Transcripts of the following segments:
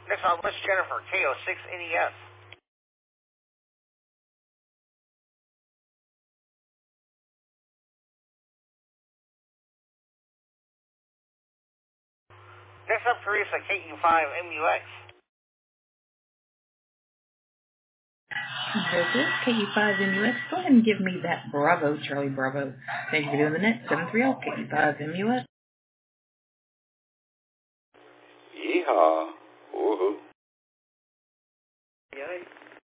Next on the list, Jennifer, KO6NES. Next up, Teresa, KE5MUX. Joseph, KE5MUX. Go ahead and give me that Bravo, Charlie Bravo. Thank you for doing the next. 730, KE5MUX. Yeehaw. Woohoo. Yay.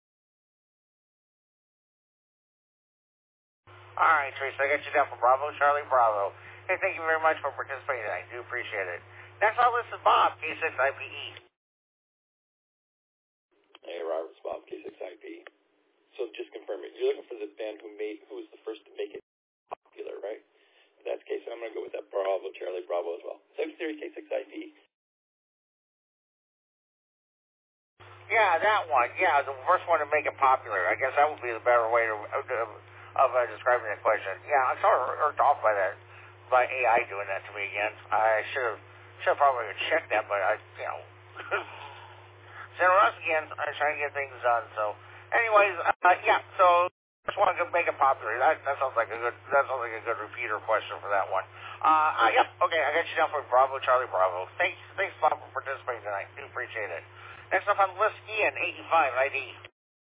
All right, Teresa, I got you down for Bravo, Charlie Bravo. Hey, thank you very much for participating. I do appreciate it. Next on the list is Bob, K6IPE. Hey, Robert, it's Bob, K6IP. So just confirm it. You're looking for the band who was the first to make it popular, right? If that's the case, I'm going to go with that Bravo, Charlie Bravo as well. Same theory, K6IP. Yeah, that one. Yeah, the first one to make it popular. I guess that would be the better way of describing that question. Yeah, I'm sort of irked off by that, by AI doing that to me again. I should have probably checked that, but send us again. I'm trying to get things done. So, anyways, yeah. So, first one to make it popular. That sounds like a good repeater question for that one. Yep. Okay, I got you down for Bravo, Charlie Bravo. Thanks, Bob, for participating tonight. Do appreciate it. Next up on the list, Ian, 85 ID.